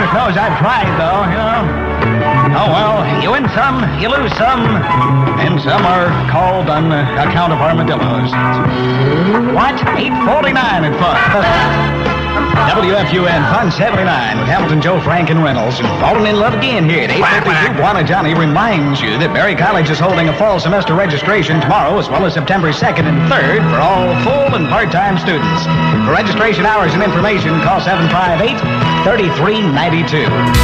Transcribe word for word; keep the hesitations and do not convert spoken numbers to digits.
goodness knows I've tried, though, you know. Oh, well, you win some, you lose some, and some are called on account of armadillos. What? eight forty-nine at Fun. W F U N Fun seventy-nine with Hamilton, Joe, Frank, and Reynolds. And falling in love again here at eight fifty-two. Juana Johnny reminds you that Berry College is holding a fall semester registration tomorrow as well as September second and third for all full and part-time students. For registration hours and information, call seven five eight, three three nine two.